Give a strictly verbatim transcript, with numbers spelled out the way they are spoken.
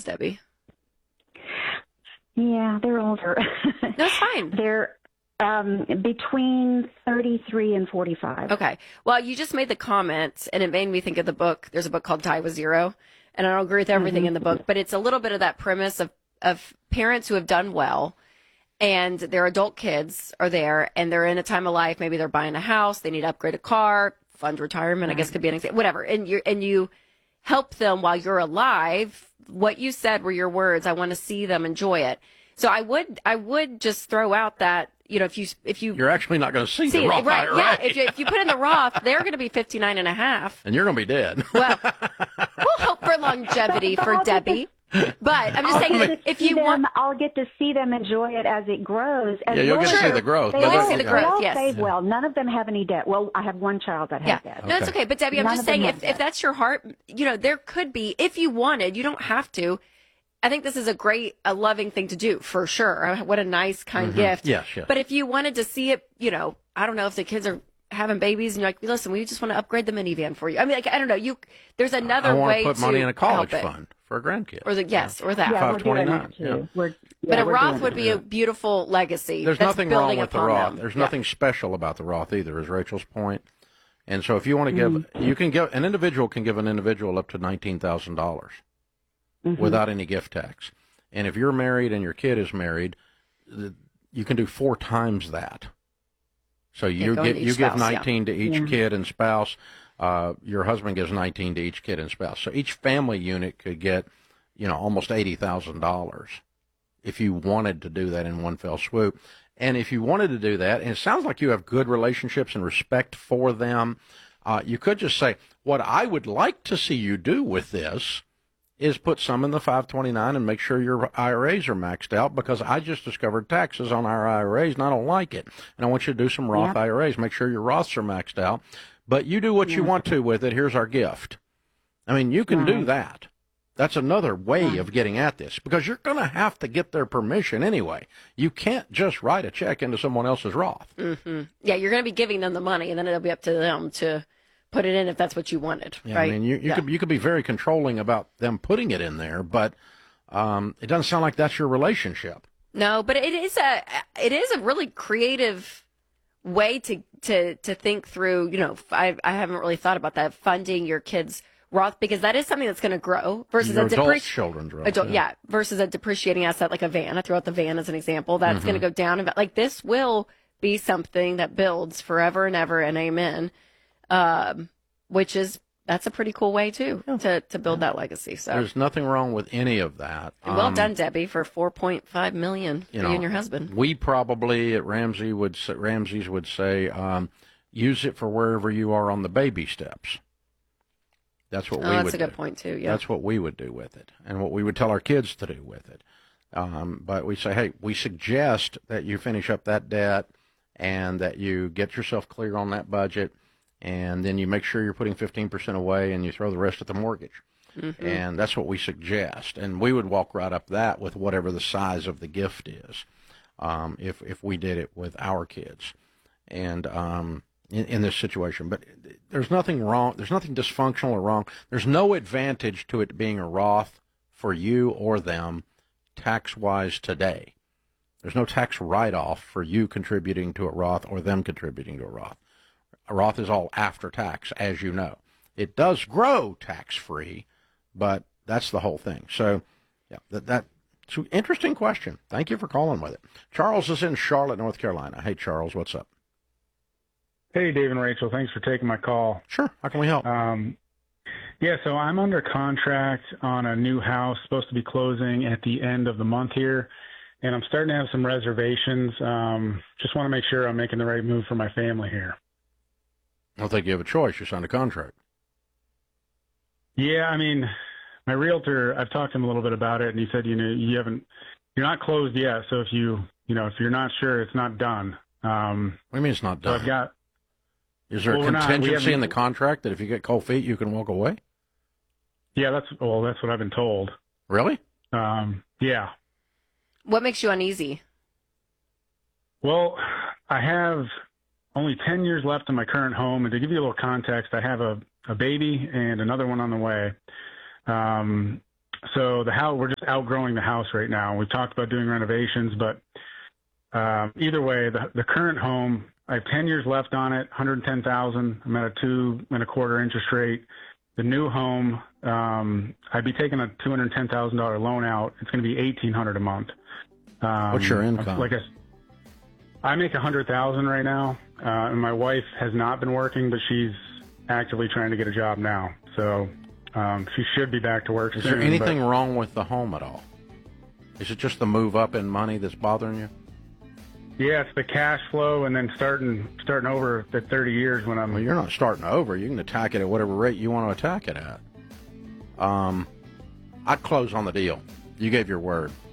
Debbie? Yeah, they're older. No, it's fine. They're um, between thirty-three and forty-five. Okay. Well, you just made the comment, and it made me think of the book. There's a book called Die with Zero, and I don't agree with everything Mm-hmm. in the book, but it's a little bit of that premise of, of parents who have done well, and their adult kids are there, and they're in a time of life. Maybe they're buying a house, they need to upgrade a car, fund retirement, I guess could be an example, whatever. And you and you help them while you're alive. What you said were your words. I want to see them enjoy it. So I would, I would just throw out that, you know, if you, if you, You're actually not going to see, see the Roth right, I R A. yeah, if you, if you put in the Roth, they're going to be fifty-nine and a half. And you're going to be dead. Well, we'll hope for longevity for Debbie. But I'm just I'll saying, get if, to if see you them, want, I'll get to see them enjoy it as it grows. As Yeah, you'll well get to as see the growth, They but all, that's- see the they growth, all yes. save well. None of them have any debt. Well, I have one child that yeah, has debt. no, it's okay. But Debbie, I'm None just of them saying, have if, debt. if that's your heart, you know, there could be, if you wanted, you don't have to. I think this is a great, a loving thing to do, for sure. What a nice, kind Mm-hmm. gift. Yes, yes. But if you wanted to see it, you know, I don't know if the kids are having babies and you're like, listen, we just want to upgrade the minivan for you. I mean, like, I don't know. You, there's another I want way to put money to in a college help it. fund for a grandkid. Or the, yes, or that. Yeah, we're doing that five twenty-nine, too. yeah. We're, yeah, But a we're Roth doing would that. be a beautiful legacy. There's that's nothing wrong building with the upon Roth. them. There's Yeah. nothing special about the Roth either, is Rachel's point. And so if you want to give, Mm-hmm. you can give, an individual can give an individual up to nineteen thousand dollars Mm-hmm. without any gift tax. And if you're married and your kid is married, th- you can do four times that. So you go get to each you give spouse, yeah. nineteen to each Yeah. kid and spouse. Uh, your husband gives nineteen to each kid and spouse. So each family unit could get, you know, almost eighty thousand dollars if you wanted to do that in one fell swoop. And if you wanted to do that, and it sounds like you have good relationships and respect for them, uh, you could just say, what I would like to see you do with this is put some in the five twenty-nine and make sure your I R As are maxed out, because I just discovered taxes on our I R As and I don't like it. And I want you to do some Roth Yeah. I R As, make sure your Roths are maxed out. But you do what you want to with it. Here's our gift. I mean, you can do Right. that. That's another way Right. of getting at this, because you're going to have to get their permission anyway. You can't just write a check into someone else's Roth. hmm Yeah, you're going to be giving them the money, and then it'll be up to them to put it in if that's what you wanted, Yeah, right? I mean, you, you yeah. could you could be very controlling about them putting it in there, but um, it doesn't sound like that's your relationship. No, but it is a it is a really creative way to to to think through. You know, I I haven't really thought about that, funding your kids' Roth, because that is something that's going to grow versus Your a adult depreciating children's Roth. adult, yeah, versus a depreciating asset like a van. I throw out the van as an example. That's Mm-hmm. going to go down, and like this will be something that builds forever and ever, and amen. Um, which is that's a pretty cool way too to to build that legacy. So There's nothing wrong with any of that. well Um, done, Debbie, for four point five million for you you, know, and your husband. We probably at Ramsey would say, Ramsey's would say, um, use it for wherever you are on the baby steps. That's what Oh, we that's would a good do. point too. Yeah. That's what we would do with it, and what we would tell our kids to do with it. Um, but we say, hey, we suggest that you finish up that debt and that you get yourself clear on that budget, and then you make sure you're putting fifteen percent away and you throw the rest at the mortgage. Mm-hmm. And that's what we suggest. And we would walk right up that with whatever the size of the gift is, um, if, if we did it with our kids. And um, in, in this situation. But there's nothing wrong. There's nothing dysfunctional or wrong. There's no advantage to it being a Roth for you or them tax-wise today. There's no tax write-off for you contributing to a Roth or them contributing to a Roth. A Roth is all after tax, as you know. It does grow tax-free, but that's the whole thing. So, yeah, that, that it's an interesting question. Thank you for calling with it. Charles is in Charlotte, North Carolina. Hey, Charles, what's up? Hey, Dave and Rachel. Thanks for taking my call. Sure. How can we help? Um, yeah, so I'm under contract on a new house, supposed to be closing at the end of the month here, and I'm starting to have some reservations. Um, just want to make sure I'm making the right move for my family here. I don't think you have a choice. You signed a contract. Yeah, I mean, my realtor, I've talked to him a little bit about it, and he said, you know, you haven't, you're not closed yet. So if you, you know, if you're not sure, it's not done. Um, What do you mean it's not so done? I've got, Is there well, a we're not- we contingency in haven't- the contract that if you get cold feet, you can walk away? yeah, that's, well, that's what I've been told. Really? Um, yeah. What makes you uneasy? Well, I have only ten years left in my current home. And to give you a little context, I have a, a baby and another one on the way. Um, so the house, we're just outgrowing the house right now. We've talked about doing renovations, but um, either way, the, the current home, I have ten years left on it, one hundred ten thousand. I'm at a two and a quarter interest rate. The new home, um, I'd be taking a two hundred ten thousand dollar loan out. It's going to be eighteen hundred a month. Um, What's your income? Like I, I make a hundred thousand right now, uh, and my wife has not been working, but she's actively trying to get a job now. So um, she should be back to work Is soon. there anything but, wrong with the home at all? Is it just the move up in money that's bothering you? Yeah, it's the cash flow, and then starting starting over at thirty years when I'm. Well, you're not starting over. You can attack it at whatever rate you want to attack it at. Um, I'd close on the deal. You gave your word.